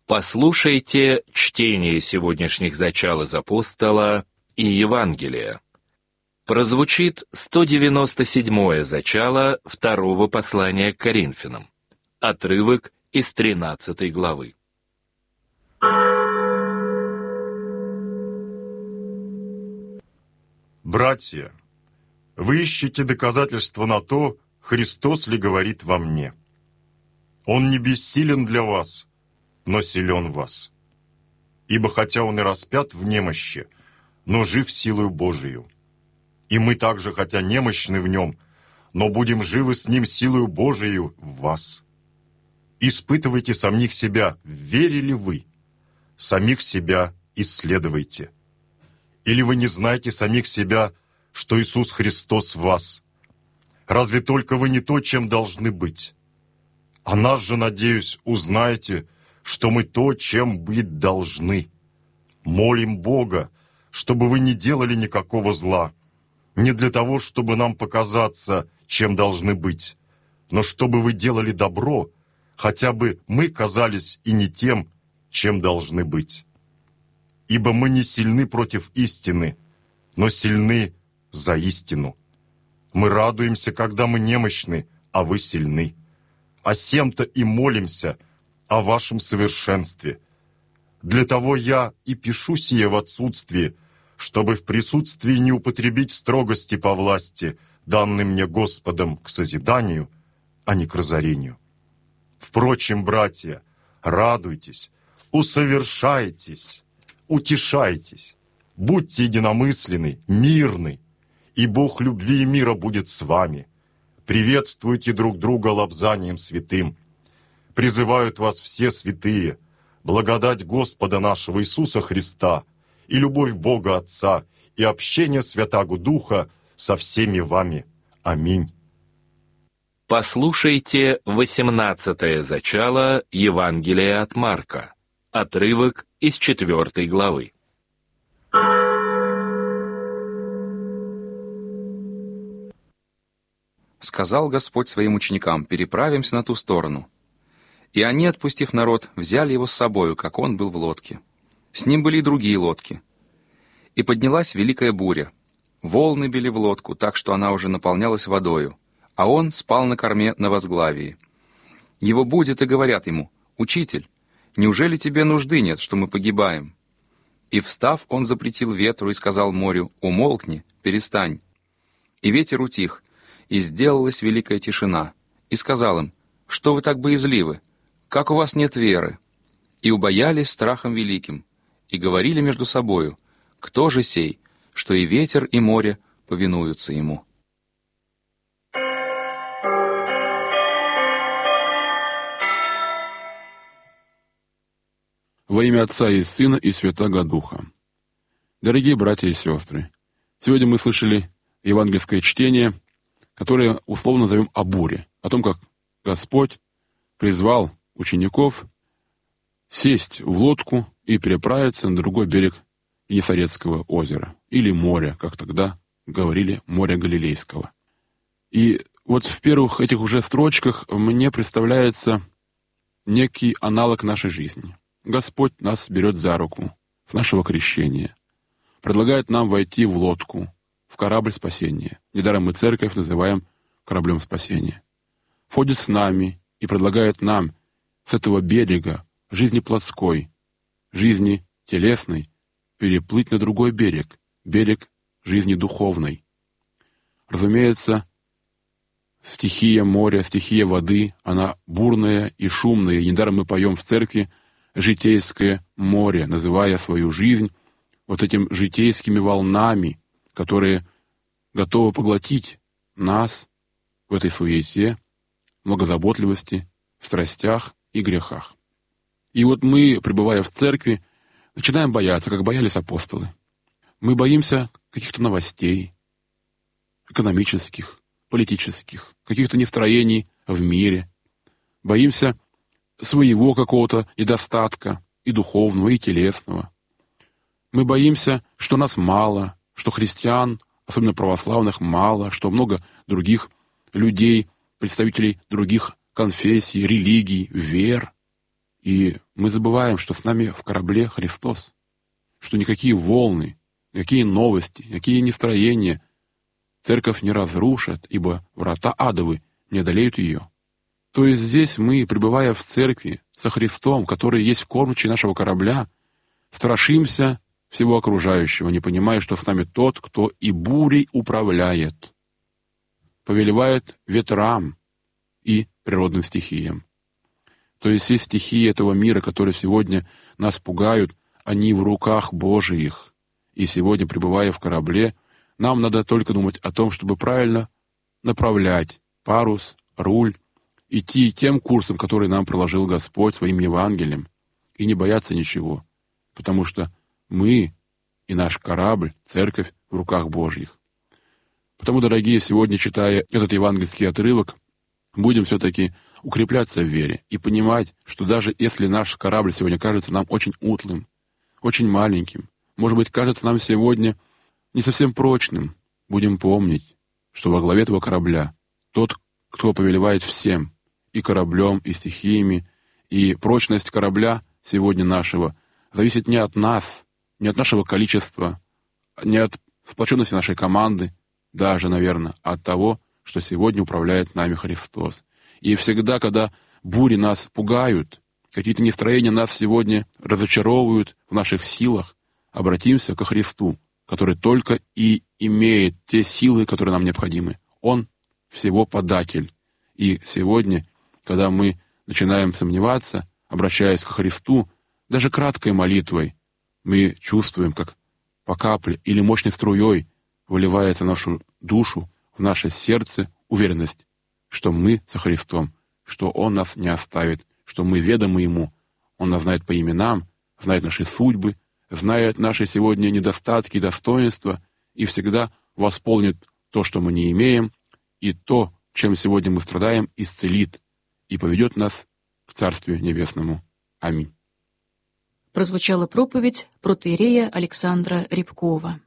Послушайте чтение сегодняшних зачал из Апостола и Евангелия. Прозвучит 197-е зачало второго послания к Коринфянам. Отрывок из 13 главы. Братья, вы ищете доказательства на то, Христос ли говорит во мне. Он не бессилен для вас, но силен в вас. Ибо хотя Он и распят в немощи, но жив силою Божию. И мы также, хотя немощны в Нем, но будем живы с Ним силою Божию в вас. Испытывайте самих себя, верили вы. Самих себя исследуйте. Или вы не знаете самих себя, что Иисус Христос в вас? Разве только вы не то, чем должны быть? А нас же, надеюсь, узнаете, что мы то, чем быть должны. Молим Бога, чтобы вы не делали никакого зла, не для того, чтобы нам показаться, чем должны быть, но чтобы вы делали добро, хотя бы мы казались и не тем, чем должны быть. Ибо мы не сильны против истины, но сильны за истину. Мы радуемся, когда мы немощны, а вы сильны. О сем-то и молимся, о вашем совершенстве. Для того я и пишу сие в отсутствии, чтобы в присутствии не употребить строгости по власти, данной мне Господом к созиданию, а не к разорению. Впрочем, братья, радуйтесь, усовершайтесь, утешайтесь, будьте единомысленны, мирны, и Бог любви и мира будет с вами. Приветствуйте друг друга лобзанием святым. Призывают вас все святые, благодать Господа нашего Иисуса Христа и любовь Бога Отца и общение Святаго Духа со всеми вами. Аминь. Послушайте 18-е зачало Евангелия от Марка. Отрывок из 4 главы. Сказал Господь своим ученикам: «Переправимся на ту сторону». И они, отпустив народ, взяли его с собою, как он был в лодке. С ним были и другие лодки. И поднялась великая буря. Волны били в лодку, так что она уже наполнялась водою, а он спал на корме на возглавии. Его будят и говорят ему: «Учитель, неужели тебе нужды нет, что мы погибаем?» И, встав, он запретил ветру и сказал морю: «Умолкни, перестань». И ветер утих, и сделалась великая тишина. И сказал им: «Что вы так боязливы? Как у вас нет веры?» И убоялись страхом великим, и говорили между собою: «Кто же сей, что и ветер, и море повинуются ему?» Во имя Отца и Сына и Святаго Духа. Дорогие братья и сестры, сегодня мы слышали евангельское чтение, которое условно назовем о буре, о том, как Господь призвал учеников сесть в лодку и переправиться на другой берег Генесарецкого озера, или моря, как тогда говорили, моря Галилейского. И вот в первых этих уже строчках мне представляется некий аналог нашей жизни. Господь нас берет за руку с нашего крещения, предлагает нам войти в лодку, в корабль спасения. Недаром мы церковь называем кораблем спасения. Входит с нами и предлагает нам с этого берега жизни плотской, жизни телесной, переплыть на другой берег, берег жизни духовной. Разумеется, стихия моря, стихия воды, она бурная и шумная. И недаром мы поем в церкви «Житейское море», называя свою жизнь вот этим житейскими волнами, которые готовы поглотить нас в этой суете, многозаботливости, в страстях и грехах. И вот мы, пребывая в церкви, начинаем бояться, как боялись апостолы. Мы боимся каких-то новостей, экономических, политических, каких-то нестроений в мире. Боимся своего какого-то недостатка, и духовного, и телесного. Мы боимся, что нас мало, что христиан, особенно православных, мало, что много других людей, представителей других конфессий, религий, вер. И мы забываем, что с нами в корабле Христос, что никакие волны, никакие новости, никакие нестроения церковь не разрушат, ибо врата адовы не одолеют ее. То есть здесь мы, пребывая в церкви со Христом, который есть кормчий нашего корабля, страшимся всего окружающего, не понимая, что с нами тот, кто и бурей управляет, повелевает ветрам и природным стихиям. То есть все стихии этого мира, которые сегодня нас пугают, они в руках Божиих. И сегодня, пребывая в корабле, нам надо только думать о том, чтобы правильно направлять парус, руль, идти тем курсом, который нам проложил Господь своим Евангелием, и не бояться ничего, потому что мы и наш корабль, церковь в руках Божьих. Потому, дорогие, сегодня, читая этот евангельский отрывок, будем все-таки укрепляться в вере и понимать, что даже если наш корабль сегодня кажется нам очень утлым, очень маленьким, может быть, кажется нам сегодня не совсем прочным, будем помнить, что во главе этого корабля тот, кто повелевает всем, и кораблем, и стихиями, и прочность корабля сегодня нашего зависит не от нас, не от нашего количества, не от сплоченности нашей команды, даже, наверное, от того, что сегодня управляет нами Христос. И всегда, когда бури нас пугают, какие-то настроения нас сегодня разочаровывают в наших силах, обратимся ко Христу, который только и имеет те силы, которые нам необходимы. Он всего податель. И сегодня, когда мы начинаем сомневаться, обращаясь к Христу, даже краткой молитвой, мы чувствуем, как по капле или мощной струей выливается в нашу душу, в наше сердце уверенность, что мы со Христом, что Он нас не оставит, что мы ведомы Ему. Он нас знает по именам, знает наши судьбы, знает наши сегодня недостатки и достоинства, и всегда восполнит то, что мы не имеем, и то, чем сегодня мы страдаем, исцелит и поведет нас к Царствию Небесному. Аминь. Прозвучала проповедь протоиерея Александра Рябкова.